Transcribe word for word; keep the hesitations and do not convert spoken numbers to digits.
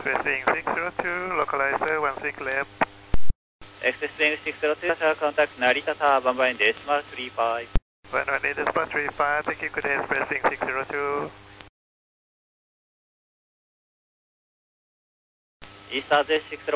expressing six zero two, localizer one six left. Existing six zero two, contact Narita Tower, Bombay Decimal three five. one one eight Decimal three five, thank you, good day, expressing six zero two. East Address six zero